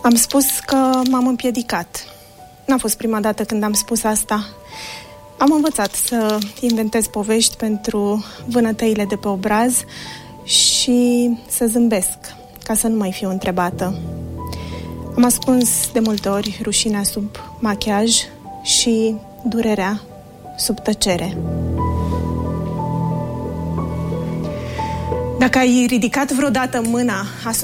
Am spus că m-am împiedicat. N-a fost prima dată când am spus asta. Am învățat să inventez povești pentru vânătăile de pe obraz și să zâmbesc, ca să nu mai fiu întrebată. Am ascuns de multe ori rușinea sub machiaj și durerea sub tăcere. Dacă ai ridicat vreodată mâna asupra